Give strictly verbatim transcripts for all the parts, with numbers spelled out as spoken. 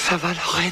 Ça va, la reine?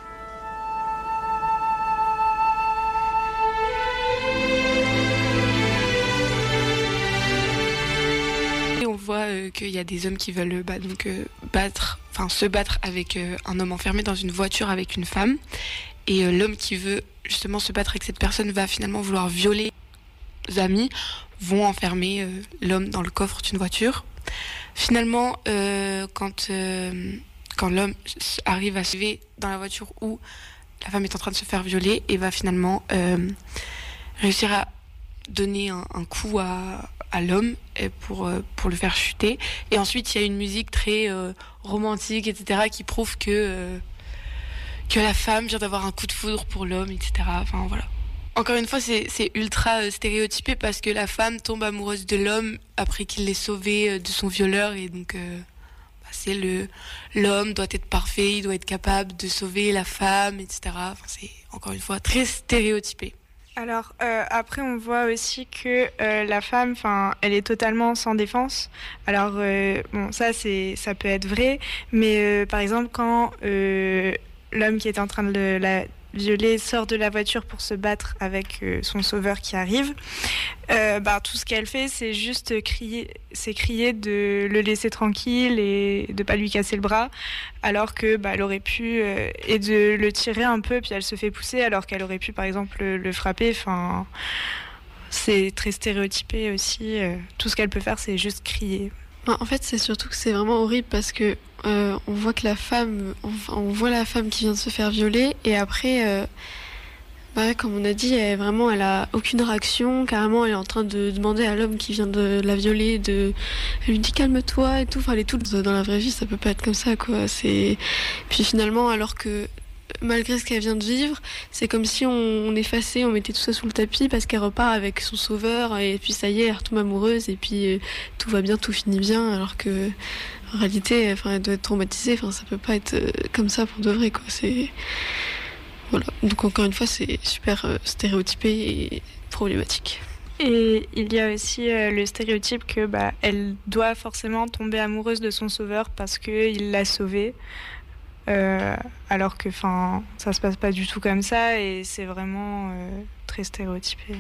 Et on voit euh, qu'il y a des hommes qui veulent bah, donc, euh, battre, enfin, se battre avec euh, un homme enfermé dans une voiture avec une femme. Et euh, l'homme qui veut justement se battre avec cette personne va finalement vouloir violer les amis, vont enfermer euh, l'homme dans le coffre d'une voiture. Finalement, euh, quand, euh, quand l'homme arrive à se lever dans la voiture où la femme est en train de se faire violer, et va finalement euh, réussir à donner un, un coup à, à l'homme pour, euh, pour le faire chuter. Et ensuite, il y a une musique très euh, romantique, et cetera, qui prouve que, euh, que la femme vient d'avoir un coup de foudre pour l'homme, et cetera. Enfin, voilà. Encore une fois, c'est, c'est ultra euh, stéréotypé parce que la femme tombe amoureuse de l'homme après qu'il l'ait sauvé euh, de son violeur. Et donc, euh, bah, c'est le, l'homme doit être parfait, il doit être capable de sauver la femme, et cetera. Enfin, c'est encore une fois très stéréotypé. Alors euh, après on voit aussi que euh, la femme, enfin, elle est totalement sans défense. Alors euh, bon, ça c'est, ça peut être vrai, mais euh, par exemple quand euh, l'homme qui est en train de le, la violer sort de la voiture pour se battre avec euh, son sauveur qui arrive, euh, bah tout ce qu'elle fait c'est juste crier, c'est crier de le laisser tranquille et de pas lui casser le bras, alors que bah elle aurait pu euh, et de le tirer un peu puis elle se fait pousser alors qu'elle aurait pu par exemple le, le frapper. Enfin, c'est très stéréotypé aussi. Euh, tout ce qu'elle peut faire c'est juste crier. En fait, c'est surtout que c'est vraiment horrible parce que euh, on voit que la femme, on, on voit la femme qui vient de se faire violer et après, euh, bah, comme on a dit, elle vraiment, elle a aucune réaction. Carrément, elle est en train de demander à l'homme qui vient de la violer, de, elle lui dit calme-toi et tout. Enfin, elle est toute dans la vraie vie, ça peut pas être comme ça, quoi. C'est puis finalement, alors que malgré ce qu'elle vient de vivre, c'est comme si on, on effaçait, on mettait tout ça sous le tapis parce qu'elle repart avec son sauveur et puis ça y est, elle retombe amoureuse et puis euh, tout va bien, tout finit bien, alors que en réalité, enfin, elle doit être traumatisée. Enfin, ça peut pas être euh, comme ça pour de vrai, quoi. C'est voilà. Donc encore une fois, c'est super euh, stéréotypé et problématique. Et il y a aussi euh, le stéréotype que bah elle doit forcément tomber amoureuse de son sauveur parce que il l'a sauvée. Euh, alors que enfin ça se passe pas du tout comme ça et c'est vraiment euh, très stéréotypé.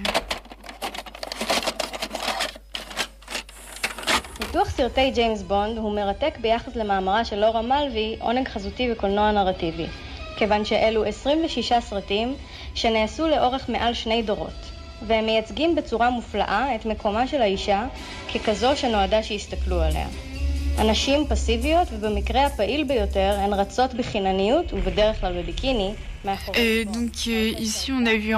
ניתוח סרטי ג'יימס בונד הוא מרתק ביחס למאמרה של לורה מלווי, עונג חזותי וקולנוע נרטיבי, כיוון שאלו עשרים ושישה סרטים שנעשו לאורך מעל שני דורות, והם מייצגים בצורה מופלאה את מקומה של האישה ככזו שנועדה שיסתכלו עליה. הנשים פסיביות, ובמקרה הפעיל ביותר הן רצות בחינניות ובדרך כלל בביקיני. Euh, donc euh, ici on a vu